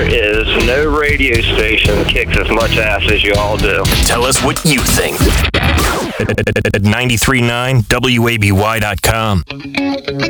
is no radio station kicks as much ass as you all do. Tell us what you think at 93.9WABY.com.